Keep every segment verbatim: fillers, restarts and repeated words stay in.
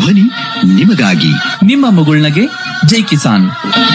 ಧ್ವನಿ ನಿಮಗಾಗಿ. ನಿಮ್ಮ ಮುಗುಳ್ನಗೆ ಜೈ ಕಿಸಾನ್.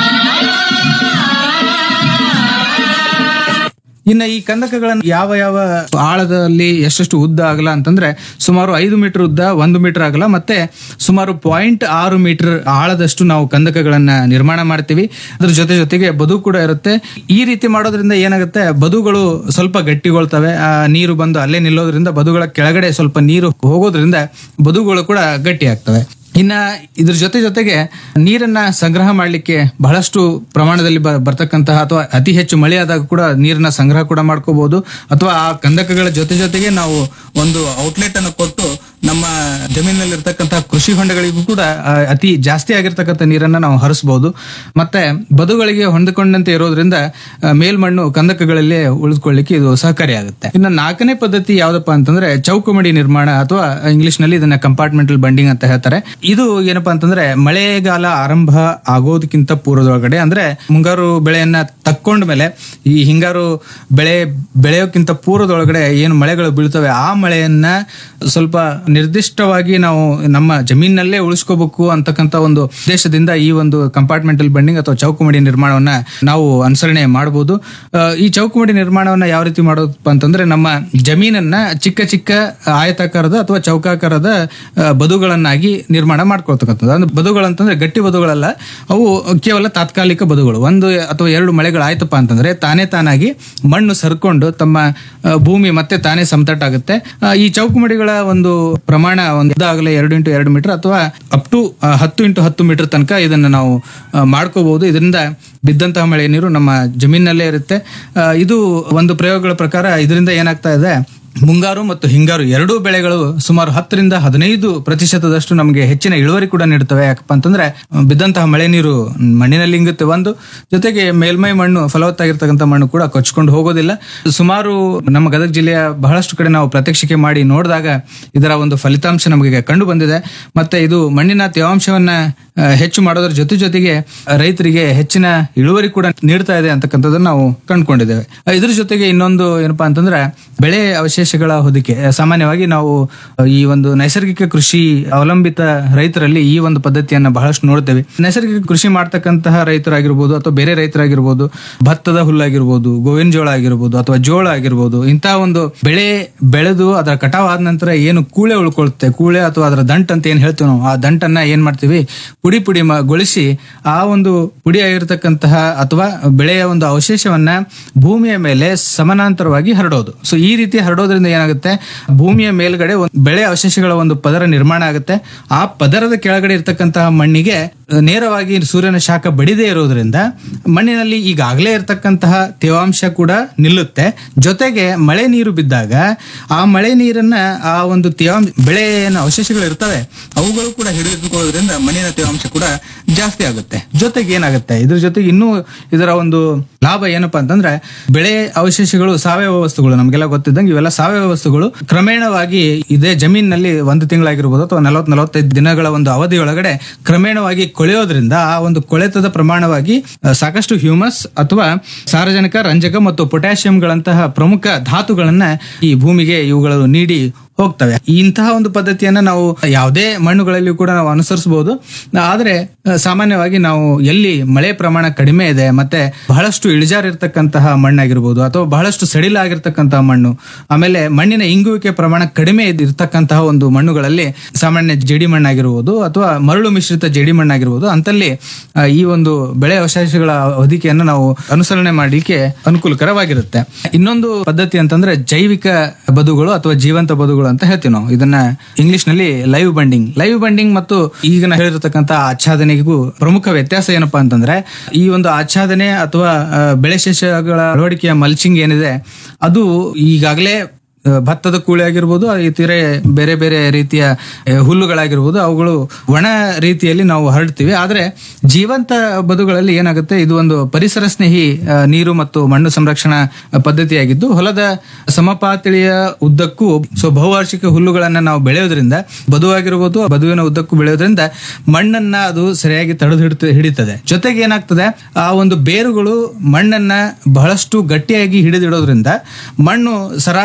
ಇನ್ನು ಈ ಕಂದಕಗಳನ್ನು ಯಾವ ಯಾವ ಆಳದಲ್ಲಿ ಎಷ್ಟೆಷ್ಟು ಉದ್ದ ಆಗಲ್ಲ ಅಂತಂದ್ರೆ ಸುಮಾರು ಐದು ಮೀಟರ್ ಉದ್ದ, ಒಂದು ಮೀಟರ್ ಆಗಲ್ಲ, ಮತ್ತೆ ಸುಮಾರು ಪಾಯಿಂಟ್ ಆರು ಮೀಟರ್ ಆಳದಷ್ಟು ನಾವು ಕಂದಕಗಳನ್ನ ನಿರ್ಮಾಣ ಮಾಡ್ತೀವಿ. ಅದ್ರ ಜೊತೆ ಜೊತೆಗೆ ಬದು ಕೂಡ ಇರುತ್ತೆ. ಈ ರೀತಿ ಮಾಡೋದ್ರಿಂದ ಏನಾಗುತ್ತೆ, ಬದುಗಳು ಸ್ವಲ್ಪ ಗಟ್ಟಿಗೊಳ್ತವೆ. ಆ ನೀರು ಬಂದು ಅಲ್ಲೇ ನಿಲ್ಲೋದ್ರಿಂದ ಬದುಗಳ ಕೆಳಗಡೆ ಸ್ವಲ್ಪ ನೀರು ಹೋಗೋದ್ರಿಂದ ಬದುಗಳು ಕೂಡ ಗಟ್ಟಿ ಆಗ್ತವೆ. ಇನ್ನ ಇದ್ರ ಜೊತೆ ಜೊತೆಗೆ ನೀರನ್ನ ಸಂಗ್ರಹ ಮಾಡ್ಲಿಕ್ಕೆ ಬಹಳಷ್ಟು ಪ್ರಮಾಣದಲ್ಲಿ ಬರ್ತಕ್ಕಂತಹ ಅಥವಾ ಅತಿ ಹೆಚ್ಚು ಮಳೆ ಆದಾಗ ಕೂಡ ನೀರನ್ನ ಸಂಗ್ರಹ ಕೂಡ ಮಾಡ್ಕೋಬಹುದು. ಅಥವಾ ಆ ಕಂದಕಗಳ ಜೊತೆ ಜೊತೆಗೆ ನಾವು ಒಂದು ಔಟ್ಲೆಟ್ ಅನ್ನು ಕೊಟ್ಟು ನಮ್ಮ ಜಮೀನಲ್ಲಿ ಇರ್ತಕ್ಕಂತಹ ಕೃಷಿ ಹೊಂಡಗಳಿಗೂ ಕೂಡ ಅತಿ ಜಾಸ್ತಿ ಆಗಿರ್ತಕ್ಕಂಥ ನೀರನ್ನ ನಾವು ಹರಿಸಬಹುದು. ಮತ್ತೆ ಬದುಗಳಿಗೆ ಹೊಂದಿಕೊಂಡಂತೆ ಇರೋದ್ರಿಂದ ಮೇಲ್ಮಣ್ಣು ಕಂದಕಗಳಲ್ಲಿ ಉಳಿದುಕೊಳ್ಳಿಕ್ಕೆ ಇದು ಸಹಕಾರಿಯಾಗುತ್ತೆ. ಇನ್ನು ನಾಲ್ಕನೇ ಪದ್ಧತಿ ಯಾವ್ದಪ್ಪ ಅಂತಂದ್ರೆ ಚೌಕಮಡಿ ನಿರ್ಮಾಣ, ಅಥವಾ ಇಂಗ್ಲಿಷ್ ನಲ್ಲಿ ಇದನ್ನ ಕಂಪಾರ್ಟ್ಮೆಂಟಲ್ ಬಂಡಿಂಗ್ ಅಂತ ಹೇಳ್ತಾರೆ. ಇದು ಏನಪ್ಪಾ ಅಂತಂದ್ರೆ ಮಳೆಗಾಲ ಆರಂಭ ಆಗೋದಕ್ಕಿಂತ ಪೂರ್ವದೊಳಗಡೆ, ಅಂದ್ರೆ ಮುಂಗಾರು ಬೆಳೆಯನ್ನ ತಕ್ಕೊಂಡ ಮೇಲೆ ಈ ಹಿಂಗಾರು ಬೆಳೆ ಬೆಳೆಯೋಕ್ಕಿಂತ ಪೂರ್ವದೊಳಗಡೆ ಏನು ಮಳೆಗಳು ಬೀಳ್ತವೆ ಆ ಮಳೆಯನ್ನ ಸ್ವಲ್ಪ ನಿರ್ದಿಷ್ಟವಾಗಿ ನಾವು ನಮ್ಮ ಜಮೀನಲ್ಲೇ ಉಳಿಸ್ಕೋಬೇಕು ಅಂತಕ್ಕಂಥ ಒಂದು ಉದ್ದೇಶದಿಂದ ಈ ಒಂದು ಕಂಪಾರ್ಟ್ಮೆಂಟಲ್ ಬಂಡಿಂಗ್ ಅಥವಾ ಚೌಕಮಡಿ ನಿರ್ಮಾಣವನ್ನ ನಾವು ಅನುಸರಣೆ ಮಾಡಬಹುದು. ಈ ಚೌಕಮಡಿ ನಿರ್ಮಾಣವನ್ನ ಯಾವ ರೀತಿ ಮಾಡೋದಪ್ಪ ಅಂತಂದ್ರೆ ನಮ್ಮ ಜಮೀನನ್ನ ಚಿಕ್ಕ ಚಿಕ್ಕ ಆಯತಾಕಾರದ ಅಥವಾ ಚೌಕಾಕಾರದ ಬದುಗಳನ್ನಾಗಿ ನಿರ್ಮಾಣ ಮಾಡ್ಕೊಳ್ತಕ್ಕಂಥದ್ದು. ಅಂದ್ರೆ ಬದುಗಳಂತಂದ್ರೆ ಗಟ್ಟಿ ಬದುಗಳಲ್ಲ, ಅವು ಕೇವಲ ತಾತ್ಕಾಲಿಕ ಬದುಗಳು. ಒಂದು ಅಥವಾ ಎರಡು ಮಳೆಗಳು ಆಯ್ತಪ್ಪ ಅಂತಂದ್ರೆ ತಾನೇ ತಾನಾಗಿ ಮಣ್ಣು ಸರ್ಕೊಂಡು ತಮ್ಮ ಭೂಮಿ ಮತ್ತೆ ತಾನೇ ಸಮತಟ್ಟಾಗುತ್ತೆ. ಈ ಚೌಕಮಡಿಗಳ ಒಂದು ಪ್ರಮಾಣ ಒಂದು ಆಗಲೇ ಎರಡು ಇಂಟು ಎರಡು ಮೀಟರ್ ಅಥವಾ ಅಪ್ ಟು ಹತ್ತು ಇಂಟು ಹತ್ತು ಮೀಟರ್ ತನಕ ಇದನ್ನ ನಾವು ಮಾಡ್ಕೋಬಹುದು. ಇದರಿಂದ ಬಿದ್ದಂತಹ ಮಳೆ ನೀರು ನಮ್ಮ ಜಮೀನಲ್ಲೇ ಇರುತ್ತೆ. ಇದು ಒಂದು ಪ್ರಯೋಗಗಳ ಪ್ರಕಾರ ಇದರಿಂದ ಏನಾಗ್ತಾ ಇದೆ, ಮುಂಗಾರು ಮತ್ತು ಹಿಂಗಾರು ಎರಡೂ ಬೆಳೆಗಳು ಸುಮಾರು ಹತ್ತರಿಂದ ಹದಿನೈದು ಪ್ರತಿಶತದಷ್ಟು ನಮಗೆ ಹೆಚ್ಚಿನ ಇಳುವರಿ ಕೂಡ ನೀಡುತ್ತವೆ. ಯಾಕಪ್ಪ ಅಂತಂದ್ರೆ ಬಿದ್ದಂತಹ ಮಳೆ ನೀರು ಮಣ್ಣಿನಲ್ಲಿ ಇಂಗುತ್ತೆ ಒಂದು, ಜೊತೆಗೆ ಮೇಲ್ಮೈ ಮಣ್ಣು ಫಲವತ್ತಾಗಿರ್ತಕ್ಕಂಥ ಮಣ್ಣು ಕೂಡ ಕೊಚ್ಕೊಂಡು ಹೋಗೋದಿಲ್ಲ. ಸುಮಾರು ನಮ್ಮ ಗದಗ ಜಿಲ್ಲೆಯ ಬಹಳಷ್ಟು ಕಡೆ ನಾವು ಪ್ರಾತ್ಯಕ್ಷಿಕೆ ಮಾಡಿ ನೋಡಿದಾಗ ಇದರ ಒಂದು ಫಲಿತಾಂಶ ನಮಗೆ ಕಂಡು ಬಂದಿದೆ. ಮತ್ತೆ ಇದು ಮಣ್ಣಿನ ತೇವಾಂಶವನ್ನ ಹೆಚ್ಚು ಮಾಡೋದ್ರ ಜೊತೆ ಜೊತೆಗೆ ರೈತರಿಗೆ ಹೆಚ್ಚಿನ ಇಳುವರಿ ಕೂಡ ನೀಡ್ತಾ ಇದೆ ಅಂತಕ್ಕಂಥದ್ದನ್ನ ನಾವು ಕಂಡುಕೊಂಡಿದ್ದೇವೆ. ಇದ್ರ ಜೊತೆಗೆ ಇನ್ನೊಂದು ಏನಪ್ಪಾ ಅಂತಂದ್ರೆ ಬೆಳೆ ಅವಶೇಷಗಳ ಹೊದಿಕೆ. ಸಾಮಾನ್ಯವಾಗಿ ನಾವು ಈ ಒಂದು ನೈಸರ್ಗಿಕ ಕೃಷಿ ಅವಲಂಬಿತ ರೈತರಲ್ಲಿ ಈ ಒಂದು ಪದ್ಧತಿಯನ್ನ ಬಹಳಷ್ಟು ನೋಡ್ತೇವೆ. ನೈಸರ್ಗಿಕ ಕೃಷಿ ಮಾಡ್ತಕ್ಕಂತಹ ರೈತರಾಗಿರ್ಬೋದು ಅಥವಾ ಬೇರೆ ರೈತರಾಗಿರ್ಬೋದು, ಭತ್ತದ ಹುಲ್ಲಾಗಿರ್ಬೋದು, ಗೋವಿನ ಜೋಳ ಆಗಿರ್ಬೋದು ಅಥವಾ ಜೋಳ ಆಗಿರ್ಬೋದು, ಇಂತಹ ಒಂದು ಬೆಳೆ ಬೆಳೆದು ಅದರ ಕಟಾವ್ ಆದ ನಂತರ ಏನು ಕೂಳೆ ಉಳ್ಕೊಳುತ್ತೆ, ಕೂಳೆ ಅಥವಾ ಅದರ ದಂಟ್ ಅಂತ ಏನ್ ಹೇಳ್ತೀವಿ ನಾವು, ಆ ದಂಟನ್ನ ಏನ್ ಮಾಡ್ತೀವಿ, ಪುಡಿ ಪುಡಿ ಗೊಳಿಸಿ ಆ ಒಂದು ಪುಡಿ ಆಗಿರ್ತಕ್ಕಂತಹ ಅಥವಾ ಬೆಳೆಯ ಒಂದು ಅವಶೇಷವನ್ನ ಭೂಮಿಯ ಮೇಲೆ ಸಮಾನಾಂತರವಾಗಿ ಹರಡೋದು. ಸೊ ಈ ರೀತಿ ಹರಡೋದ್ರಿಂದ ಏನಾಗುತ್ತೆ, ಭೂಮಿಯ ಮೇಲ್ಗಡೆ ಬೆಳೆ ಅವಶೇಷಗಳ ಒಂದು ಪದರ ನಿರ್ಮಾಣ ಆಗುತ್ತೆ. ಆ ಪದರದ ಕೆಳಗಡೆ ಇರ್ತಕ್ಕಂತಹ ಮಣ್ಣಿಗೆ ನೇರವಾಗಿ ಸೂರ್ಯನ ಶಾಖ ಬಡಿದೇ ಇರೋದ್ರಿಂದ ಮಣ್ಣಿನಲ್ಲಿ ಈಗಾಗಲೇ ಇರತಕ್ಕಂತಹ ತೇವಾಂಶ ಕೂಡ ನಿಲ್ಲುತ್ತೆ. ಜೊತೆಗೆ ಮಳೆ ನೀರು ಬಿದ್ದಾಗ ಆ ಮಳೆ ನೀರನ್ನ ಆ ಒಂದು ತೇವಾಂಶ ಬೆಳೆಯ ಅವಶೇಷಗಳು ಇರ್ತವೆ ಅವುಗಳು ಕೂಡ ಹಿಡಿದುಕೊಳ್ಳೋದ್ರಿಂದ ಮಣ್ಣಿನ ತೇವಾಂಶ ಕೂಡ ಜಾಸ್ತಿ ಆಗುತ್ತೆ. ಜೊತೆಗೆ ಏನಾಗುತ್ತೆ, ಇದ್ರ ಜೊತೆಗೆ ಇನ್ನೂ ಇದರ ಒಂದು ಲಾಭ ಏನಪ್ಪಾ ಅಂತಂದ್ರೆ ಬೆಳೆ ಅವಶೇಷಗಳು ಸಾವಯವ ವಸ್ತುಗಳು, ನಮಗೆಲ್ಲ ಗೊತ್ತಿದ್ದಂಗೆ ಇವೆಲ್ಲ ಸಾವಯವ ವಸ್ತುಗಳು ಕ್ರಮೇಣವಾಗಿ ಇದೇ ಜಮೀನಿನಲ್ಲಿ ಒಂದು ತಿಂಗಳಾಗಿರ್ಬೋದು ಅಥವಾ ನಲವತ್ ನಲವತ್ತೈದು ದಿನಗಳ ಒಂದು ಅವಧಿಯೊಳಗಡೆ ಕ್ರಮೇಣವಾಗಿ ಕೊಳೆಯೋದ್ರಿಂದ ಆ ಒಂದು ಕೊಳೆತದ ಪ್ರಮಾಣವಾಗಿ ಸಾಕಷ್ಟು ಹ್ಯೂಮಸ್ ಅಥವಾ ಸಾರಜನಕ, ರಂಜಕ ಮತ್ತು ಪೊಟ್ಯಾಷಿಯಂಗಳಂತಹ ಪ್ರಮುಖ ಧಾತುಗಳನ್ನ ಈ ಭೂಮಿಗೆ ಇವುಗಳು ನೀಡಿ ಹೋಗ್ತವೆ. ಇಂತಹ ಒಂದು ಪದ್ಧತಿಯನ್ನ ನಾವು ಯಾವುದೇ ಮಣ್ಣುಗಳಲ್ಲಿ ಕೂಡ ನಾವು ಅನುಸರಿಸಬಹುದು. ಆದ್ರೆ ಸಾಮಾನ್ಯವಾಗಿ ನಾವು ಎಲ್ಲಿ ಮಳೆ ಪ್ರಮಾಣ ಕಡಿಮೆ ಇದೆ ಮತ್ತೆ ಬಹಳಷ್ಟು ಇಳಿಜಾರಿರ್ತಕ್ಕಂತಹ ಮಣ್ಣಾಗಿರ್ಬೋದು ಅಥವಾ ಬಹಳಷ್ಟು ಸಡಿಲಾಗಿರ್ತಕ್ಕಂತಹ ಮಣ್ಣು, ಆಮೇಲೆ ಮಣ್ಣಿನ ಇಂಗುವಿಕೆ ಪ್ರಮಾಣ ಕಡಿಮೆ ಇರ್ತಕ್ಕಂತಹ ಒಂದು ಮಣ್ಣುಗಳಲ್ಲಿ ಸಾಮಾನ್ಯ ಜೇಡಿ ಮಣ್ಣಾಗಿರ್ಬೋದು ಅಥವಾ ಮರಳು ಮಿಶ್ರಿತ ಜೇಡಿ ಮಣ್ಣಾಗಿರ್ಬೋದು, ಅಂತಲ್ಲಿ ಈ ಒಂದು ಬೆಳೆ ಅವಶೇಷಗಳ ಹೊದಿಕೆಯನ್ನು ನಾವು ಅನುಸರಣೆ ಮಾಡಲಿಕ್ಕೆ ಅನುಕೂಲಕರವಾಗಿರುತ್ತೆ. ಇನ್ನೊಂದು ಪದ್ಧತಿ ಅಂತಂದ್ರೆ ಜೈವಿಕ ಬದುಗಳು ಅಥವಾ ಜೀವಂತ ಬದುಗಳು ಅಂತ ಹೇಳ್ತೀವಿ ನಾವು. ಇದನ್ನ ಇಂಗ್ಲಿಷ್ ನಲ್ಲಿ ಲೈವ್ ಬಂಡಿಂಗ್. ಲೈವ್ ಬಂಡಿಂಗ್ ಮತ್ತು ಈಗ ನಾ ಹೇಳಿರ್ತಕ್ಕಂಥ ಆಚ್ಛಾದನೆಗೂ ಪ್ರಮುಖ ವ್ಯತ್ಯಾಸ ಏನಪ್ಪಾ ಅಂತಂದ್ರೆ, ಈ ಒಂದು ಆಚ್ಛಾದನೆ ಅಥವಾ ಬೆಳೆಶೇಷಗಳ ಅಳವಡಿಕೆಯ ಮಲ್ಚಿಂಗ್ ಏನಿದೆ ಅದು ಈಗಾಗಲೇ ಭತ್ತದ ಕೂಳೆ ಆಗಿರ್ಬೋದು, ಇತರೆ ಬೇರೆ ಬೇರೆ ರೀತಿಯ ಹುಲ್ಲುಗಳಾಗಿರ್ಬೋದು, ಅವುಗಳು ಒಣ ರೀತಿಯಲ್ಲಿ ನಾವು ಹರಡ್ತೀವಿ. ಆದ್ರೆ ಜೀವಂತ ಬದುಗಳಲ್ಲಿ ಏನಾಗುತ್ತೆ, ಇದು ಒಂದು ಪರಿಸರ ಸ್ನೇಹಿ ನೀರು ಮತ್ತು ಮಣ್ಣು ಸಂರಕ್ಷಣಾ ಪದ್ಧತಿಯಾಗಿದ್ದು ಹೊಲದ ಸಮಪಾತಳಿಯ ಉದ್ದಕ್ಕೂ ಸೊ ಬಹುವಾರ್ಷಿಕ ಹುಲ್ಲುಗಳನ್ನ ನಾವು ಬೆಳೆಯೋದ್ರಿಂದ, ಬದುವಾಗಿರ್ಬೋದು ಬದುವಿನ ಉದ್ದಕ್ಕೂ ಬೆಳೆಯೋದ್ರಿಂದ ಮಣ್ಣನ್ನ ಅದು ಸರಿಯಾಗಿ ತಡೆದು ಹಿಡಿತ ಹಿಡಿತದೆ. ಜೊತೆಗೆ ಏನಾಗ್ತದೆ, ಆ ಒಂದು ಬೇರುಗಳು ಮಣ್ಣನ್ನ ಬಹಳಷ್ಟು ಗಟ್ಟಿಯಾಗಿ ಹಿಡಿದಿಡೋದ್ರಿಂದ ಮಣ್ಣು ಸರಾಗವಾಗಿ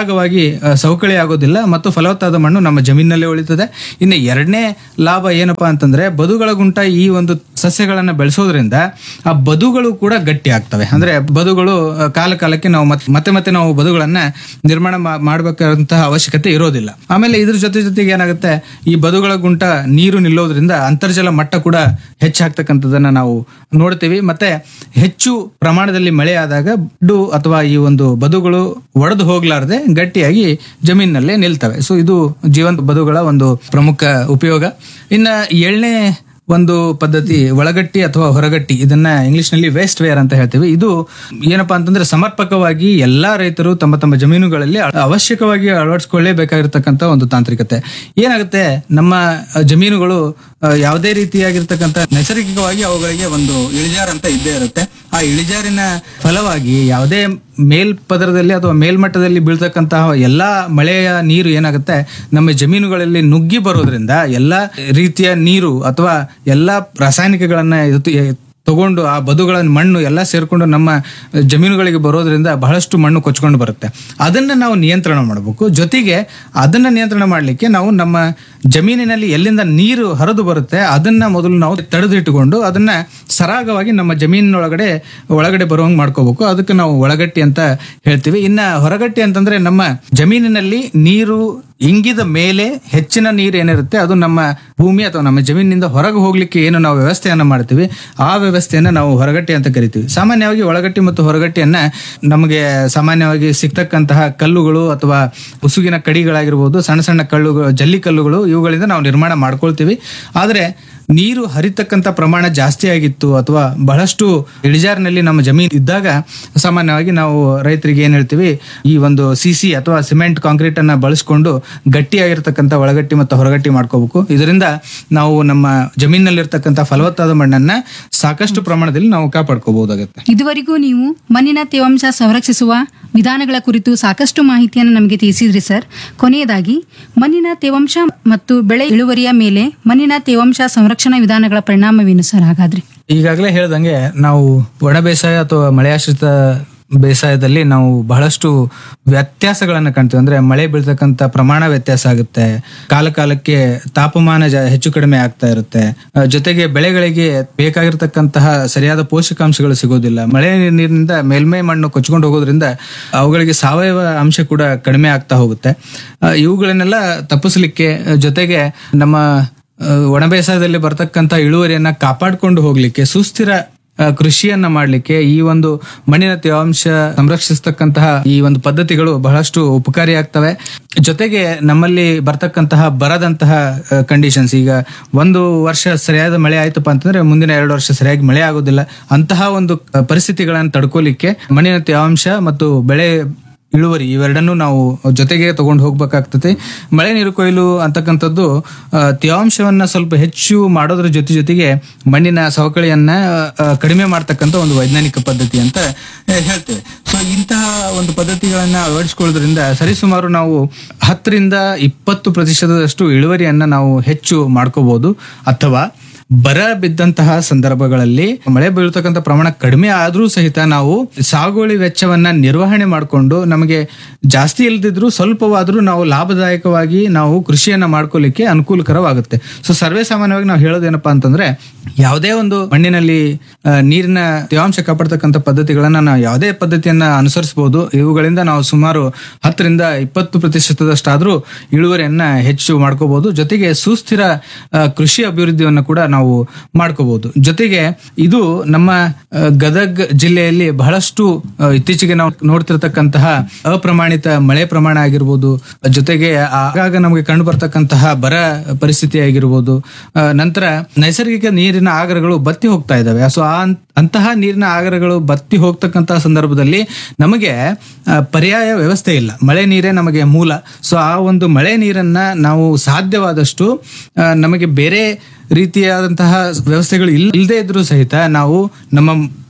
ಆ, ಸವಕಳಿ ಆಗೋದಿಲ್ಲ ಮತ್ತು ಫಲವತ್ತಾದ ಮಣ್ಣು ನಮ್ಮ ಜಮೀನಿನಲ್ಲಿ ಉಳಿತದೆ. ಇನ್ನು ಎರಡನೇ ಲಾಭ ಏನಪ್ಪಾ ಅಂತಂದ್ರೆ ಬದುಗಳ ಗುಂಟ ಈ ಒಂದು ಸಸ್ಯಗಳನ್ನ ಬೆಳೆಸೋದ್ರಿಂದ ಆ ಬದುಗಳು ಕೂಡ ಗಟ್ಟಿ ಆಗ್ತವೆ. ಅಂದ್ರೆ ಬದುಗಳು ಆ, ಕಾಲ ಕಾಲಕ್ಕೆ ನಾವು ಮತ್- ಮತ್ತೆ ಮತ್ತೆ ನಾವು ಬದುಗಳನ್ನ ನಿರ್ಮಾಣ ಮಾ- ಮಾಡ್ಬೇಕಾದಂತಹ ಅವಶ್ಯಕತೆ ಇರೋದಿಲ್ಲ. ಆಮೇಲೆ ಇದ್ರ ಜೊತೆ ಜೊತೆಗೆ ಏನಾಗುತ್ತೆ, ಈ ಬದುಗಳ ಗುಂಟ ನೀರು ನಿಲ್ಲೋದ್ರಿಂದ ಅಂತರ್ಜಲ ಮಟ್ಟ ಕೂಡ ಹೆಚ್ಚಾಗ್ತಕ್ಕಂಥದ್ದನ್ನ ನಾವು ನೋಡ್ತೀವಿ. ಮತ್ತೆ ಹೆಚ್ಚು ಪ್ರಮಾಣದಲ್ಲಿ ಮಳೆ ಆದಾಗ ಡು ಅಥವಾ ಈ ಒಂದು ಬದುಗಳು ಒಡೆದು ಹೋಗ್ಲಾರ್ದೆ ಗಟ್ಟಿಯಾಗಿ ಜಮೀನಿನಲ್ಲೇ ನಿಲ್ತವೆ. ಸೊ ಇದು ಜೀವಂತ ಬದುಗಳ ಒಂದು ಪ್ರಮುಖ ಉಪಯೋಗ. ಇನ್ನ ಏಳನೇ ಒಂದು ಪದ್ಧತಿ ಒಳಗಟ್ಟಿ ಅಥವಾ ಹೊರಗಟ್ಟಿ, ಇದನ್ನ ಇಂಗ್ಲಿಷ್ ನಲ್ಲಿ ವೇಸ್ಟ್ ವೇರ್ ಅಂತ ಹೇಳ್ತೀವಿ. ಇದು ಏನಪ್ಪಾ ಅಂತಂದ್ರೆ ಸಮರ್ಪಕವಾಗಿ ಎಲ್ಲಾ ರೈತರು ತಮ್ಮ ತಮ್ಮ ಜಮೀನುಗಳಲ್ಲಿ ಅವಶ್ಯಕವಾಗಿ ಅಳವಡಿಸಿಕೊಳ್ಳೇಬೇಕಾಗಿರ್ತಕ್ಕಂಥ ಒಂದು ತಾಂತ್ರಿಕತೆ. ಏನಾಗುತ್ತೆ, ನಮ್ಮ ಜಮೀನುಗಳು ಆ, ಯಾವುದೇ ರೀತಿಯಾಗಿರ್ತಕ್ಕಂಥ ನೈಸರ್ಗಿಕವಾಗಿ ಅವುಗಳಿಗೆ ಒಂದು ಇಳಿಜಾರು ಅಂತ ಇದ್ದೇ ಇರುತ್ತೆ. ಆ ಇಳಿಜಾರಿನ ಫಲವಾಗಿ ಯಾವುದೇ ಮೇಲ್ಪದರದಲ್ಲಿ ಅಥವಾ ಮೇಲ್ಮಟ್ಟದಲ್ಲಿ ಬೀಳ್ತಕ್ಕಂತಹ ಎಲ್ಲಾ ಮಳೆಯ ನೀರು ಏನಾಗುತ್ತೆ ನಮ್ಮ ಜಮೀನುಗಳಲ್ಲಿ ನುಗ್ಗಿ ಬರೋದ್ರಿಂದ ಎಲ್ಲಾ ರೀತಿಯ ನೀರು ಅಥವಾ ಎಲ್ಲಾ ರಾಸಾಯನಿಕಗಳನ್ನ ಇದು- ತಗೊಂಡು ಆ ಬದುಗಳ ಮಣ್ಣು ಎಲ್ಲ ಸೇರ್ಕೊಂಡು ನಮ್ಮ ಜಮೀನುಗಳಿಗೆ ಬರೋದ್ರಿಂದ ಬಹಳಷ್ಟು ಮಣ್ಣು ಕೊಚ್ಕೊಂಡು ಬರುತ್ತೆ. ಅದನ್ನ ನಾವು ನಿಯಂತ್ರಣ ಮಾಡಬೇಕು. ಜೊತೆಗೆ ಅದನ್ನ ನಿಯಂತ್ರಣ ಮಾಡಲಿಕ್ಕೆ ನಾವು ನಮ್ಮ ಜಮೀನಿನಲ್ಲಿ ಎಲ್ಲಿಂದ ನೀರು ಹರಿದು ಬರುತ್ತೆ ಅದನ್ನ ಮೊದಲು ನಾವು ತಡೆದಿಟ್ಟುಕೊಂಡು ಅದನ್ನ ಸರಾಗವಾಗಿ ನಮ್ಮ ಜಮೀನಿನೊಳಗಡೆ ಒಳಗಡೆ ಬರುವಂಗೆ ಮಾಡ್ಕೋಬೇಕು. ಅದಕ್ಕೆ ನಾವು ಒಳಗಟ್ಟಿ ಅಂತ ಹೇಳ್ತೀವಿ. ಇನ್ನ ಹೊರಗಟ್ಟಿ ಅಂತಂದ್ರೆ ನಮ್ಮ ಜಮೀನಿನಲ್ಲಿ ನೀರು ಇಂಗಿದ ಮೇಲೆ ಹೆಚ್ಚಿನ ನೀರು ಏನಿರುತ್ತೆ ಅದು ನಮ್ಮ ಭೂಮಿ ಅಥವಾ ನಮ್ಮ ಜಮೀನಿನಿಂದ ಹೊರಗೆ ಹೋಗ್ಲಿಕ್ಕೆ ಏನು ನಾವು ವ್ಯವಸ್ಥೆಯನ್ನ ಮಾಡ್ತೀವಿ ಆ ವ್ಯವಸ್ಥೆಯನ್ನ ನಾವು ಹೊರಗಟ್ಟಿ ಅಂತ ಕರಿತೀವಿ. ಸಾಮಾನ್ಯವಾಗಿ ಒಳಗಟ್ಟಿ ಮತ್ತು ಹೊರಗಟ್ಟಿಯನ್ನ ನಮಗೆ ಸಾಮಾನ್ಯವಾಗಿ ಸಿಗ್ತಕ್ಕಂತಹ ಕಲ್ಲುಗಳು ಅಥವಾ ಉಸುಗಿನ ಕಡಿಗಳಾಗಿರ್ಬೋದು, ಸಣ್ಣ ಸಣ್ಣ ಕಲ್ಲುಗಳು, ಜಲ್ಲಿ ಕಲ್ಲುಗಳು, ಇವುಗಳಿಂದ ನಾವು ನಿರ್ಮಾಣ ಮಾಡ್ಕೊಳ್ತೀವಿ. ಆದ್ರೆ ನೀರು ಹರಿತಕ್ಕಂಥ ಪ್ರಮಾಣ ಜಾಸ್ತಿ ಆಗಿತ್ತು ಅಥವಾ ಬಹಳಷ್ಟು ಇಳಿಜಾರಿನಲ್ಲಿ ನಮ್ಮ ಜಮೀನು ಇದ್ದಾಗ ಸಾಮಾನ್ಯವಾಗಿ ನಾವು ರೈತರಿಗೆ ಏನ್ ಹೇಳ್ತೀವಿ, ಈ ಒಂದು ಸಿಸಿ ಅಥವಾ ಸಿಮೆಂಟ್ ಕಾಂಕ್ರೀಟ್ ಅನ್ನ ಬಳಸ್ಕೊಂಡು ಗಟ್ಟಿಯಾಗಿರ್ತಕ್ಕಂಥ ಒಳಗಟ್ಟಿ ಮತ್ತು ಹೊರಗಟ್ಟಿ ಮಾಡ್ಕೋಬೇಕು. ಇದರಿಂದ ನಾವು ನಮ್ಮ ಜಮೀನಿನಲ್ಲಿರ್ತಕ್ಕಂಥ ಫಲವತ್ತಾದ ಮಣ್ಣನ್ನ ಸಾಕಷ್ಟು ಪ್ರಮಾಣದಲ್ಲಿ ನಾವು ಕಾಪಾಡ್ಕೋಬಹುದಾಗುತ್ತೆ. ಇದುವರೆಗೂ ನೀವು ಮಣ್ಣಿನ ತೇವಾಂಶ ಸಂರಕ್ಷಿಸುವ ವಿಧಾನಗಳ ಕುರಿತು ಸಾಕಷ್ಟು ಮಾಹಿತಿಯನ್ನು ನಮಗೆ ತಿಳಿಸಿದ್ರಿ ಸರ್. ಕೊನೆಯದಾಗಿ ಮಣ್ಣಿನ ತೇವಾಂಶ ಮತ್ತು ಬೆಳೆ ಇಳುವರಿಯ ಮೇಲೆ ಮಣ್ಣಿನ ತೇವಾಂಶ ಸಂರಕ್ಷಣಾ ವಿಧಾನಗಳ ಪರಿಣಾಮವೇನು ಸರ್? ಹಾಗಾದ್ರೆ ಈಗಾಗಲೇ ಹೇಳ್ದಂಗೆ ನಾವು ಒಣ ಬೇಸಾಯ ಅಥವಾ ಮಳೆಯಾಶ್ರಿತ ಬೇಸಾಯದಲ್ಲಿ ನಾವು ಬಹಳಷ್ಟು ವ್ಯತ್ಯಾಸಗಳನ್ನ ಕಾಣ್ತೀವಿ. ಅಂದ್ರೆ ಮಳೆ ಬೀಳ್ತಕ್ಕಂಥ ಪ್ರಮಾಣ ವ್ಯತ್ಯಾಸ ಆಗುತ್ತೆ, ಕಾಲ ಕಾಲಕ್ಕೆ ತಾಪಮಾನ ಜ- ಹೆಚ್ಚು ಕಡಿಮೆ ಆಗ್ತಾ ಇರುತ್ತೆ, ಆ, ಜೊತೆಗೆ ಬೆಳೆಗಳಿಗೆ ಬೇಕಾಗಿರ್ತಕ್ಕಂತಹ ಸರಿಯಾದ ಪೋಷಕಾಂಶಗಳು ಸಿಗೋದಿಲ್ಲ. ಮಳೆ ನೀರಿನಿಂದ ಮೇಲ್ಮೈ ಮಣ್ಣು ಕೊಚ್ಕೊಂಡು ಹೋಗೋದ್ರಿಂದ ಅವುಗಳಿಗೆ ಸಾವಯವ ಅಂಶ ಕೂಡ ಕಡಿಮೆ ಆಗ್ತಾ ಹೋಗುತ್ತೆ. ಆ, ಇವುಗಳನ್ನೆಲ್ಲ ತಪ್ಪಿಸ್ಲಿಕ್ಕೆ ಜೊತೆಗೆ ನಮ್ಮ ಆ, ಒಣ ಬೇಸಾಯದಲ್ಲಿ ಬರ್ತಕ್ಕಂಥ ಇಳುವರಿಯನ್ನ ಕಾಪಾಡಿಕೊಂಡು ಹೋಗ್ಲಿಕ್ಕೆ ಸುಸ್ಥಿರ ಆ, ಕೃಷಿಯನ್ನ ಮಾಡ್ಲಿಕ್ಕೆ ಈ ಒಂದು ಮಣ್ಣಿನ ತೇವಾಂಶ ಸಂರಕ್ಷಿಸ್ತಕ್ಕಂತಹ ಈ ಒಂದು ಪದ್ಧತಿಗಳು ಬಹಳಷ್ಟು ಉಪಕಾರಿಯಾಗ್ತವೆ. ಜೊತೆಗೆ ನಮ್ಮಲ್ಲಿ ಬರ್ತಕ್ಕಂತಹ ಬರದಂತಹ ಕಂಡೀಷನ್ಸ್, ಈಗ ಒಂದು ವರ್ಷ ಸರಿಯಾದ ಮಳೆ ಆಯ್ತಪ್ಪ ಅಂತಂದ್ರೆ ಮುಂದಿನ ಎರಡು ವರ್ಷ ಸರಿಯಾಗಿ ಮಳೆ ಆಗೋದಿಲ್ಲ. ಅಂತಹ ಒಂದು ಪರಿಸ್ಥಿತಿಗಳನ್ನು ತಡ್ಕೋಲಿಕ್ಕೆ ಮಣ್ಣಿನ ತೇವಾಂಶ ಮತ್ತು ಬೆಳೆ ಇಳುವರಿ ಇವೆರಡನ್ನು ನಾವು ಜೊತೆಗೆ ತಗೊಂಡು ಹೋಗ್ಬೇಕಾಗ್ತದೆ. ಮಳೆ ನೀರು ಕೊಯ್ಲು ಅಂತಕ್ಕಂಥದ್ದು ಆ, ತೇವಾಂಶವನ್ನ ಸ್ವಲ್ಪ ಹೆಚ್ಚು ಮಾಡೋದ್ರ ಜೊತೆ ಜೊತೆಗೆ ಮಣ್ಣಿನ ಸವಕಳಿಯನ್ನ ಆ, ಕಡಿಮೆ ಮಾಡ್ತಕ್ಕಂಥ ಒಂದು ವೈಜ್ಞಾನಿಕ ಪದ್ಧತಿ ಅಂತ ಹೇಳ್ತೇವೆ. ಸೊ ಇಂತಹ ಒಂದು ಪದ್ಧತಿಗಳನ್ನ ಅಳವಡಿಸಿಕೊಳ್ಳೋದ್ರಿಂದ ಸರಿಸುಮಾರು ನಾವು ಹತ್ತರಿಂದ ಇಪ್ಪತ್ತು ಪ್ರತಿಶತದಷ್ಟು ಇಳುವರಿಯನ್ನ ನಾವು ಹೆಚ್ಚು ಮಾಡ್ಕೋಬಹುದು. ಅಥವಾ ಬರ ಬಿದ್ದಂತಹ ಸಂದರ್ಭಗಳಲ್ಲಿ ಮಳೆ ಬೀಳ್ತಕ್ಕಂಥ ಪ್ರಮಾಣ ಕಡಿಮೆ ಆದ್ರೂ ಸಹಿತ ನಾವು ಸಾಗುವಳಿ ವೆಚ್ಚವನ್ನ ನಿರ್ವಹಣೆ ಮಾಡಿಕೊಂಡು ನಮಗೆ ಜಾಸ್ತಿ ಇಲ್ದಿದ್ರು ಸ್ವಲ್ಪವಾದ್ರೂ ನಾವು ಲಾಭದಾಯಕವಾಗಿ ನಾವು ಕೃಷಿಯನ್ನ ಮಾಡ್ಕೊಳ್ಳಿಕ್ಕೆ ಅನುಕೂಲಕರವಾಗುತ್ತೆ. ಸೊ ಸರ್ವೇ ಸಾಮಾನ್ಯವಾಗಿ ನಾವು ಹೇಳೋದೇನಪ್ಪಾ ಅಂತಂದ್ರೆ ಯಾವುದೇ ಒಂದು ಮಣ್ಣಿನಲ್ಲಿ ಆ, ನೀರಿನ ತೇವಾಂಶ ಕಾಪಾಡ್ತಕ್ಕಂಥ ಪದ್ಧತಿಗಳನ್ನ ನಾವು ಯಾವುದೇ ಪದ್ಧತಿಯನ್ನ ಅನುಸರಿಸಬಹುದು. ಇವುಗಳಿಂದ ನಾವು ಸುಮಾರು ಹತ್ತರಿಂದ ಇಪ್ಪತ್ತು ಪ್ರತಿಶತದಷ್ಟಾದ್ರೂ ಇಳುವರಿಯನ್ನ ಹೆಚ್ಚು ಮಾಡ್ಕೋಬಹುದು. ಜೊತೆಗೆ ಸುಸ್ಥಿರ ಆ, ಕೃಷಿ ಅಭಿವೃದ್ಧಿಯನ್ನು ಕೂಡ ನಾವು ಮಾಡ್ಕೋಬಹುದು. ಜೊತೆಗೆ ಇದು ನಮ್ಮ ಆ, ಗದಗ್ ಜಿಲ್ಲೆಯಲ್ಲಿ ಬಹಳಷ್ಟು ಆ, ಇತ್ತೀಚೆಗೆ ನಾವು ನೋಡ್ತಿರ್ತಕ್ಕಂತಹ ಅಪ್ರಮಾಣಿತ ಮಳೆ ಪ್ರಮಾಣ ಆಗಿರ್ಬೋದು, ಜೊತೆಗೆ ಆಗಾಗ ನಮಗೆ ಕಂಡು ಬರ್ತಕ್ಕಂತಹ ಬರ ಪರಿಸ್ಥಿತಿ ಆಗಿರ್ಬೋದು, ಆ, ನಂತರ ನೈಸರ್ಗಿಕ ನೀರಿನ ಆಗರಗಳು ಬತ್ತಿ ಹೋಗ್ತಾ ಇದಾವೆ. ಸೊ ಆ ಅಂತಹ ನೀರಿನ ಆಗರಗಳು ಬತ್ತಿ ಹೋಗ್ತಕ್ಕಂತಹ ಸಂದರ್ಭದಲ್ಲಿ ನಮಗೆ ಆ, ಪರ್ಯಾಯ ವ್ಯವಸ್ಥೆ ಇಲ್ಲ, ಮಳೆ ನೀರೇ ನಮಗೆ ಮೂಲ. ಸೊ ಆ ಒಂದು ಮಳೆ ನೀರನ್ನ ನಾವು ಸಾಧ್ಯವಾದಷ್ಟು ಆ, ನಮಗೆ ಬೇರೆ ರೀತಿಯಾದಂತಹ ವ್ಯವಸ್ಥೆಗಳು ಇಲ್ ಇಲ್ಲದೆ ಇದ್ರೂ ಸಹಿತ ನಾವು ನಮ್ಮ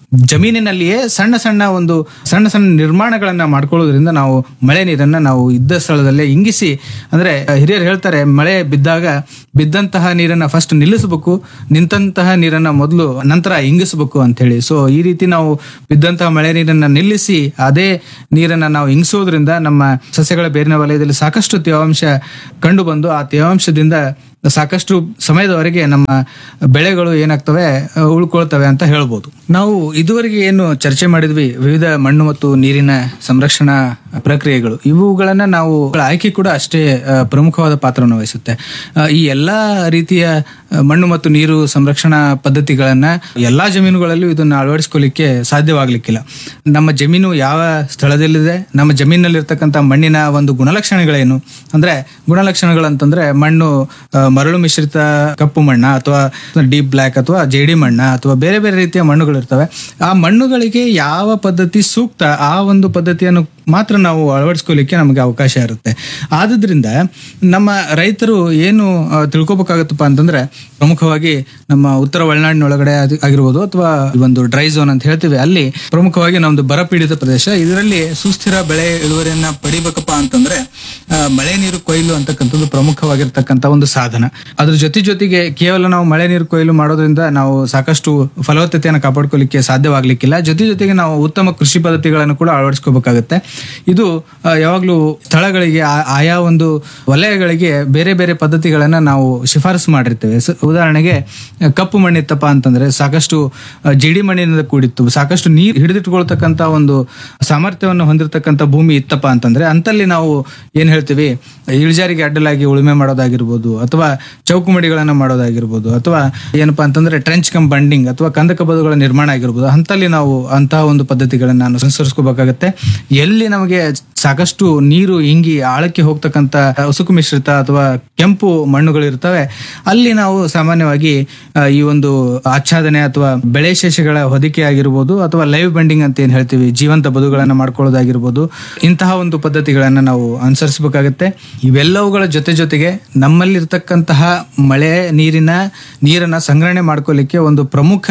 ಜಮೀನಿನಲ್ಲಿಯೇ ಸಣ್ಣ ಸಣ್ಣ ಒಂದು ಸಣ್ಣ ಸಣ್ಣ ನಿರ್ಮಾಣಗಳನ್ನ ಮಾಡ್ಕೊಳ್ಳೋದ್ರಿಂದ ನಾವು ಮಳೆ ನೀರನ್ನ ನಾವು ಇದ್ದ ಸ್ಥಳದಲ್ಲೇ ಇಂಗಿಸಿ, ಅಂದ್ರೆ ಹಿರಿಯರು ಹೇಳ್ತಾರೆ ಮಳೆ ಬಿದ್ದಾಗ ಬಿದ್ದಂತಹ ನೀರನ್ನ ಫಸ್ಟ್ ನಿಲ್ಲಿಸಬೇಕು, ನಿಂತಹ ನೀರನ್ನ ಮೊದಲು ನಂತರ ಇಂಗಿಸಬೇಕು ಅಂತ ಹೇಳಿ. ಸೊ ಈ ರೀತಿ ನಾವು ಬಿದ್ದಂತಹ ಮಳೆ ನೀರನ್ನ ನಿಲ್ಲಿಸಿ ಅದೇ ನೀರನ್ನ ನಾವು ಇಂಗಿಸೋದ್ರಿಂದ ನಮ್ಮ ಸಸ್ಯಗಳ ಬೇರಿನ ವಲಯದಲ್ಲಿ ಸಾಕಷ್ಟು ತೇವಾಂಶ ಕಂಡು ಬಂದು ಆ ತೇವಾಂಶದಿಂದ ಸಾಕಷ್ಟು ಸಮಯದವರೆಗೆ ನಮ್ಮ ಬೆಳೆಗಳು ಏನಾಗ್ತವೆ ಉಳ್ಕೊಳ್ತವೆ ಅಂತ ಹೇಳ್ಬೋದು. ನಾವು ಇದುವರೆಗೆ ಏನು ಚರ್ಚೆ ಮಾಡಿದ್ವಿ ವಿವಿಧ ಮಣ್ಣು ಮತ್ತು ನೀರಿನ ಸಂರಕ್ಷಣಾ ಪ್ರಕ್ರಿಯೆಗಳು, ಇವುಗಳನ್ನ ನಾವು ಆಯ್ಕೆ ಕೂಡ ಅಷ್ಟೇ ಪ್ರಮುಖವಾದ ಪಾತ್ರವನ್ನು ವಹಿಸುತ್ತೆ. ಈ ಎಲ್ಲಾ ರೀತಿಯ ಮಣ್ಣು ಮತ್ತು ನೀರು ಸಂರಕ್ಷಣಾ ಪದ್ಧತಿಗಳನ್ನ ಎಲ್ಲಾ ಜಮೀನುಗಳಲ್ಲೂ ಇದನ್ನ ಅಳವಡಿಸ್ಕೊಳ್ಳಿಕ್ಕೆ ಸಾಧ್ಯವಾಗ್ಲಿಕ್ಕಿಲ್ಲ. ನಮ್ಮ ಜಮೀನು ಯಾವ ಸ್ಥಳದಲ್ಲಿದೆ, ನಮ್ಮ ಜಮೀನಲ್ಲಿರ್ತಕ್ಕಂಥ ಮಣ್ಣಿನ ಒಂದು ಗುಣಲಕ್ಷಣಗಳೇನು, ಅಂದ್ರೆ ಗುಣಲಕ್ಷಣಗಳಂತಂದ್ರೆ ಮಣ್ಣು ಮರಳು ಮಿಶ್ರಿತ ಕಪ್ಪು ಮಣ್ಣ ಅಥವಾ ಡೀಪ್ ಬ್ಲ್ಯಾಕ್ ಅಥವಾ ಜೇಡಿ ಮಣ್ಣ ಅಥವಾ ಬೇರೆ ಬೇರೆ ರೀತಿಯ ಮಣ್ಣುಗಳು ಇರ್ತವೆ. ಆ ಮಣ್ಣುಗಳಿಗೆ ಯಾವ ಪದ್ಧತಿ ಸೂಕ್ತ ಆ ಒಂದು ಪದ್ಧತಿಯನ್ನು ಮಾತ್ರ ನಾವು ಅಳವಡಿಸ್ಕೊಳ್ಳಿಕ್ಕೆ ನಮಗೆ ಅವಕಾಶ ಇರುತ್ತೆ. ಆದ್ರಿಂದ ನಮ್ಮ ರೈತರು ಏನು ತಿಳ್ಕೊಬೇಕಾಗತ್ತಪ್ಪ ಅಂತಂದ್ರೆ, ಪ್ರಮುಖವಾಗಿ ನಮ್ಮ ಉತ್ತರ ಒಳನಾಡಿನೊಳಗಡೆ ಆಗಿರ್ಬೋದು ಅಥವಾ ಒಂದು ಡ್ರೈ ಝೋನ್ ಅಂತ ಹೇಳ್ತೀವಿ, ಅಲ್ಲಿ ಪ್ರಮುಖವಾಗಿ ನಮ್ದು ಬರಪೀಡಿತ ಪ್ರದೇಶ. ಇದರಲ್ಲಿ ಸುಸ್ಥಿರ ಬೆಳೆ ಇಳುವರಿಯನ್ನ ಪಡಿಬೇಕಪ್ಪ ಅಂತಂದ್ರೆ ಮಳೆ ನೀರು ಕೊಯ್ಲು ಅಂತಕ್ಕಂಥದ್ದು ಪ್ರಮುಖವಾಗಿರ್ತಕ್ಕಂಥ ಒಂದು ಸಾಧನ. ಅದ್ರ ಜೊತೆ ಜೊತೆಗೆ ಕೇವಲ ನಾವು ಮಳೆ ನೀರು ಕೊಯ್ಲು ಮಾಡೋದ್ರಿಂದ ನಾವು ಸಾಕಷ್ಟು ಫಲವತ್ತತೆಯನ್ನು ಕಾಪಾಡ್ಕೊಳ್ಳಿಕ್ಕೆ ಸಾಧ್ಯವಾಗ್ಲಿಕ್ಕಿಲ್ಲ. ಜೊತೆ ಜೊತೆಗೆ ನಾವು ಉತ್ತಮ ಕೃಷಿ ಪದ್ಧತಿಗಳನ್ನು ಕೂಡ ಅಳವಡಿಸ್ಕೋಬೇಕಾಗತ್ತೆ. ಇದು ಯಾವಾಗ್ಲೂ ಸ್ಥಳಗಳಿಗೆ ಆಯಾ ಒಂದು ವಲಯಗಳಿಗೆ ಬೇರೆ ಬೇರೆ ಪದ್ಧತಿಗಳನ್ನ ನಾವು ಶಿಫಾರಸು ಮಾಡಿರ್ತೇವೆ. ಉದಾಹರಣೆಗೆ ಕಪ್ಪು ಮಣ್ಣಿತ್ತಪ್ಪ ಅಂತಂದ್ರೆ ಸಾಕಷ್ಟು ಜಿಡಿ ಮಣ್ಣಿನಿಂದ ಕೂಡಿತ್ತು, ಸಾಕಷ್ಟು ನೀರು ಹಿಡಿದಿಟ್ಕೊಳ್ತಕ್ಕಂಥ ಒಂದು ಸಾಮರ್ಥ್ಯವನ್ನು ಹೊಂದಿರತಕ್ಕಂಥ ಭೂಮಿ ಇತ್ತಪ್ಪ ಅಂತಂದ್ರೆ ಅಂತಲ್ಲಿ ನಾವು ಏನ್ ಹೇಳ್ತೀವಿ, ಇಳಿಜಾರಿಗೆ ಅಡ್ಡಲಾಗಿ ಉಳುಮೆ ಮಾಡೋದಾಗಿರ್ಬೋದು ಅಥವಾ ಚೌಕು ಮಡಿಗಳನ್ನ ಮಾಡೋದಾಗಿರ್ಬೋದು ಅಥವಾ ಏನಪ್ಪಾ ಅಂತಂದ್ರೆ ಟ್ರೆಂಚ್ ಕಮ್ ಬಂಡಿಂಗ್ ಅಥವಾ ಕಂದಕ ಬದುಗಳ ನಿರ್ಮಾಣ ಆಗಿರ್ಬೋದು, ಅಂತಲ್ಲಿ ನಾವು ಅಂತಹ ಒಂದು ಪದ್ಧತಿಗಳನ್ನ ಅನುಸರಿಸ್ಕೋಬೇಕಾಗತ್ತೆ. ಎಲ್ಲಿ ನಮಗೆ ಸಾಕಷ್ಟು ನೀರು ಇಂಗಿ ಆಳಕ್ಕೆ ಹೋಗ್ತಕ್ಕಂಥ ಉಸುಕು ಮಿಶ್ರಿತ ಅಥವಾ ಕೆಂಪು ಮಣ್ಣುಗಳು ಇರ್ತವೆ, ಅಲ್ಲಿ ನಾವು ಸಾಮಾನ್ಯವಾಗಿ ಈ ಒಂದು ಆಚ್ಛಾದನೆ ಅಥವಾ ಬೆಳೆ ಶೇಷಗಳ ಹೊದಿಕೆ ಆಗಿರ್ಬೋದು ಅಥವಾ ಲೈವ್ ಬೆಂಡಿಂಗ್ ಅಂತ ಏನ್ ಹೇಳ್ತೀವಿ, ಜೀವಂತ ಬದುಗಳನ್ನ ಮಾಡ್ಕೊಳ್ಳೋದಾಗಿರ್ಬೋದು, ಇಂತಹ ಒಂದು ಪದ್ಧತಿಗಳನ್ನ ನಾವು ಅನುಸರಿಸಬೇಕಾಗತ್ತೆ. ಇವೆಲ್ಲವುಗಳ ಜೊತೆ ಜೊತೆಗೆ ನಮ್ಮಲ್ಲಿರ್ತಕ್ಕಂತಹ ಮಳೆ ನೀರಿನ ನೀರನ್ನ ಸಂಗ್ರಹಣೆ ಮಾಡ್ಕೊಳ್ಳಿಕ್ಕೆ ಒಂದು ಪ್ರಮುಖ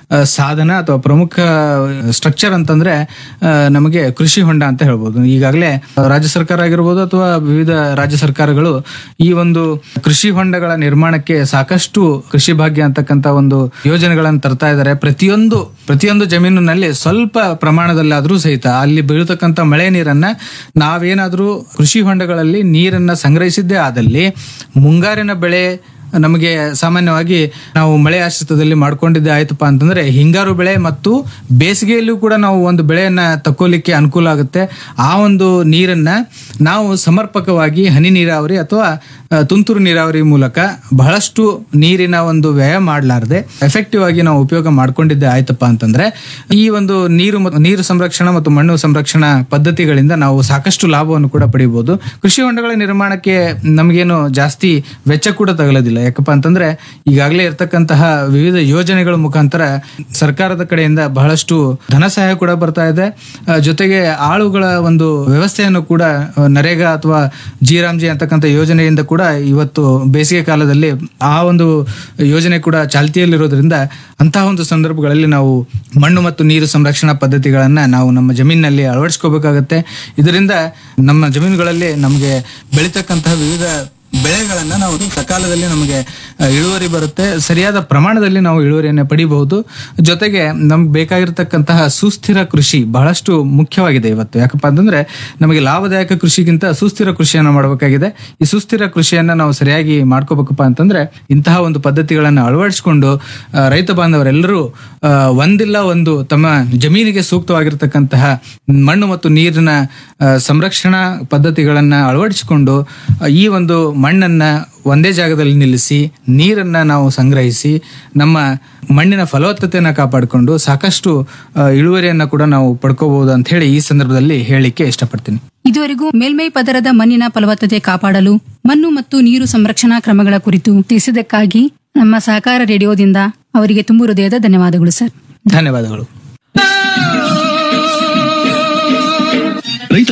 ಸಾಧನ ಅಥವಾ ಪ್ರಮುಖ ಸ್ಟ್ರಕ್ಚರ್ ಅಂತಂದ್ರೆ ನಮಗೆ ಕೃಷಿ ಹೊಂಡ ಅಂತ ಹೇಳ್ಬೋದು. ಈಗಾಗಲೇ ರಾಜ್ಯ ಸರ್ಕಾರ ಆಗಿರ್ಬೋದು ಅಥವಾ ವಿವಿಧ ರಾಜ್ಯ ಸರ್ಕಾರಗಳು ಈ ಒಂದು ಕೃಷಿ ಹೊಂಡಗಳ ನಿರ್ಮಾಣಕ್ಕೆ ಸಾಕಷ್ಟು ಕೃಷಿ ಭಾಗ್ಯ ಅಂತಕ್ಕಂಥ ಒಂದು ಯೋಜನೆಗಳನ್ನು ತರ್ತಾ ಇದ್ದಾರೆ. ಪ್ರತಿಯೊಂದು ಪ್ರತಿಯೊಂದು ಜಮೀನಿನಲ್ಲಿ ಸ್ವಲ್ಪ ಪ್ರಮಾಣದಲ್ಲಾದ್ರೂ ಸಹಿತ ಅಲ್ಲಿ ಬೀಳತಕ್ಕಂಥ ಮಳೆ ನೀರನ್ನ ನಾವೇನಾದ್ರೂ ಕೃಷಿ ಹೊಂಡಗಳಲ್ಲಿ ನೀರನ್ನ ಸಂಗ್ರಹಿಸಿದ್ದೇ ಆದಲ್ಲಿ ಮುಂಗಾರಿನ ಬೆಳೆ ನಮಗೆ ಸಾಮಾನ್ಯವಾಗಿ ನಾವು ಮಳೆ ಆಶ್ರಿತದಲ್ಲಿ ಮಾಡ್ಕೊಂಡಿದ್ದೆ ಆಯ್ತಪ್ಪ ಅಂತಂದ್ರೆ ಹಿಂಗಾರು ಬೆಳೆ ಮತ್ತು ಬೇಸಿಗೆಯಲ್ಲೂ ಕೂಡ ನಾವು ಒಂದು ಬೆಳೆಯನ್ನ ತಕ್ಕೋಲಿಕ್ಕೆ ಅನುಕೂಲ ಆಗುತ್ತೆ. ಆ ಒಂದು ನೀರನ್ನ ನಾವು ಸಮರ್ಪಕವಾಗಿ ಹನಿ ನೀರಾವರಿ ಅಥವಾ ತುಂತುರು ನೀರಾವರಿ ಮೂಲಕ ಬಹಳಷ್ಟು ನೀರಿನ ಒಂದು ವ್ಯಯ ಮಾಡಲಾರದೆ ಎಫೆಕ್ಟಿವ್ ಆಗಿ ನಾವು ಉಪಯೋಗ ಮಾಡ್ಕೊಂಡಿದ್ದೆ ಆಯ್ತಪ್ಪ ಅಂತಂದ್ರೆ ಈ ಒಂದು ನೀರು ನೀರು ಸಂರಕ್ಷಣಾ ಮತ್ತು ಮಣ್ಣು ಸಂರಕ್ಷಣಾ ಪದ್ಧತಿಗಳಿಂದ ನಾವು ಸಾಕಷ್ಟು ಲಾಭವನ್ನು ಕೂಡ ಪಡಿಬಹುದು. ಕೃಷಿ ಹೊಂಡಗಳ ನಿರ್ಮಾಣಕ್ಕೆ ನಮಗೇನು ಜಾಸ್ತಿ ವೆಚ್ಚ ಕೂಡ ತಗಲೋದಿಲ್ಲ. ಯಾಕಪ್ಪ ಅಂತಂದ್ರೆ ಈಗಾಗಲೇ ಇರ್ತಕ್ಕಂತಹ ವಿವಿಧ ಯೋಜನೆಗಳ ಮುಖಾಂತರ ಸರ್ಕಾರದ ಕಡೆಯಿಂದ ಬಹಳಷ್ಟು ಧನ ಸಹಾಯ ಕೂಡ ಬರ್ತಾ ಇದೆ. ಜೊತೆಗೆ ಆಳುಗಳ ಒಂದು ವ್ಯವಸ್ಥೆಯನ್ನು ಕೂಡ ನರೇಗಾ ಅಥವಾ ಜಿರಾಮ್ಜಿ ಅಂತಕ್ಕಂಥ ಯೋಜನೆಯಿಂದ ಕೂಡ ಇವತ್ತು ಬೇಸಿಗೆ ಕಾಲದಲ್ಲಿ ಆ ಒಂದು ಯೋಜನೆ ಕೂಡ ಚಾಲ್ತಿಯಲ್ಲಿರೋದ್ರಿಂದ ಅಂತಹ ಒಂದು ಸಂದರ್ಭಗಳಲ್ಲಿ ನಾವು ಮಣ್ಣು ಮತ್ತು ನೀರು ಸಂರಕ್ಷಣಾ ಪದ್ಧತಿಗಳನ್ನ ನಾವು ನಮ್ಮ ಜಮೀನಿನಲ್ಲಿ ಅಳವಡಿಸ್ಕೋಬೇಕಾಗತ್ತೆ. ಇದರಿಂದ ನಮ್ಮ ಜಮೀನುಗಳಲ್ಲಿ ನಮಗೆ ಬೆಳೀತಕ್ಕಂತಹ ವಿವಿಧ ಬೆಳೆಗಳನ್ನ ನಾವು ಸಕಾಲದಲ್ಲಿ ನಮಗೆ ಇಳುವರಿ ಬರುತ್ತೆ, ಸರಿಯಾದ ಪ್ರಮಾಣದಲ್ಲಿ ನಾವು ಇಳುವರಿಯನ್ನು ಪಡಿಬಹುದು. ಜೊತೆಗೆ ನಮ್ಗೆ ಬೇಕಾಗಿರ್ತಕ್ಕಂತಹ ಸುಸ್ಥಿರ ಕೃಷಿ ಬಹಳಷ್ಟು ಮುಖ್ಯವಾಗಿದೆ ಇವತ್ತು. ಯಾಕಪ್ಪ ಅಂತಂದ್ರೆ ನಮಗೆ ಲಾಭದಾಯಕ ಕೃಷಿಗಿಂತ ಸುಸ್ಥಿರ ಕೃಷಿಯನ್ನು ಮಾಡಬೇಕಾಗಿದೆ. ಈ ಸುಸ್ಥಿರ ಕೃಷಿಯನ್ನ ನಾವು ಸರಿಯಾಗಿ ಮಾಡ್ಕೋಬೇಕಪ್ಪ ಅಂತಂದ್ರೆ ಇಂತಹ ಒಂದು ಪದ್ಧತಿಗಳನ್ನು ಅಳವಡಿಸಿಕೊಂಡು ರೈತ ಬಾಂಧವರೆಲ್ಲರೂ ಒಂದಿಲ್ಲ ಒಂದು ತಮ್ಮ ಜಮೀನಿಗೆ ಸೂಕ್ತವಾಗಿರ್ತಕ್ಕಂತಹ ಮಣ್ಣು ಮತ್ತು ನೀರಿನ ಸಂರಕ್ಷಣಾ ಪದ್ಧತಿಗಳನ್ನ ಅಳವಡಿಸಿಕೊಂಡು ಈ ಒಂದು ಮಣ್ಣನ್ನ ಒಂದೇ ಜಾಗದಲ್ಲಿ ನಿಲ್ಲಿಸಿ ನೀರನ್ನ ನಾವು ಸಂಗ್ರಹಿಸಿ ನಮ್ಮ ಮಣ್ಣಿನ ಫಲವತ್ತತೆಯನ್ನ ಕಾಪಾಡಿಕೊಂಡು ಸಾಕಷ್ಟು ಇಳುವರಿಯನ್ನ ಕೂಡ ನಾವು ಪಡ್ಕೋಬಹುದು ಅಂತ ಹೇಳಿ ಈ ಸಂದರ್ಭದಲ್ಲಿ ಹೇಳಿಕ್ಕೆ ಇಷ್ಟಪಡ್ತೀನಿ. ಇದುವರೆಗೂ ಮೇಲ್ಮೈ ಪದರದ ಮಣ್ಣಿನ ಫಲವತ್ತತೆ ಕಾಪಾಡಲು ಮಣ್ಣು ಮತ್ತು ನೀರು ಸಂರಕ್ಷಣಾ ಕ್ರಮಗಳ ಕುರಿತು ತಿಳಿಸಿದ್ದಕ್ಕಾಗಿ ನಮ್ಮ ಸಹಕಾರ ರೇಡಿಯೋದಿಂದ ಅವರಿಗೆ ತುಂಬು ಹೃದಯದ ಧನ್ಯವಾದಗಳು ಸರ್. ಧನ್ಯವಾದಗಳು. ರೈತ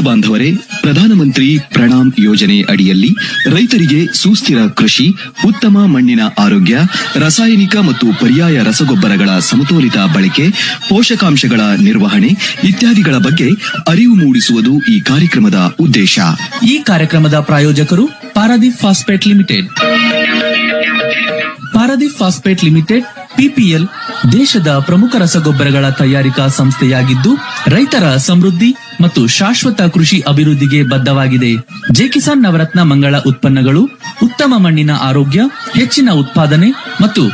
ಬಾಂಧವರೇ, ಪ್ರಧಾನಮಂತ್ರಿ ಪ್ರಣಾಮ್ ಯೋಜನೆ ಅಡಿಯಲ್ಲಿ ರೈತರಿಗೆ ಸುಸ್ಥಿರ ಕೃಷಿ, ಉತ್ತಮ ಮಣ್ಣಿನ ಆರೋಗ್ಯ, ರಾಸಾಯನಿಕ ಮತ್ತು ಪರ್ಯಾಯ ರಸಗೊಬ್ಬರಗಳ ಸಮತೋಲಿತ ಬಳಕೆ, ಪೋಷಕಾಂಶಗಳ ನಿರ್ವಹಣೆ ಇತ್ಯಾದಿಗಳ ಬಗ್ಗೆ ಅರಿವು ಮೂಡಿಸುವುದು ಈ ಕಾರ್ಯಕ್ರಮದ ಉದ್ದೇಶ. ಈ ಕಾರ್ಯಕ್ರಮದ ಪ್ರಾಯೋಜಕರು Paradip phosphate limited. Paradip phosphate limited ಪಿಪಿಎಲ್ ದೇಶದ ಪ್ರಮುಖ ರಸಗೊಬ್ಬರಗಳ ತಯಾರಿಕಾ ಸಂಸ್ಥೆಯಾಗಿದ್ದು, ರೈತರ ಸಮೃದ್ಧಿ ಮತ್ತು ಶಾಶ್ವತ ಕೃಷಿ ಅಭಿವೃದ್ಧಿಗೆ ಬದ್ಧವಾಗಿದೆ. ಜೆ ಕಿಸಾನ್ ನವರತ್ನ ಮಂಗಳ ಉತ್ಪನ್ನಗಳು ಉತ್ತಮ ಮಣ್ಣಿನ ಆರೋಗ್ಯ, ಹೆಚ್ಚಿನ ಉತ್ಪಾದನೆ ಮತ್ತು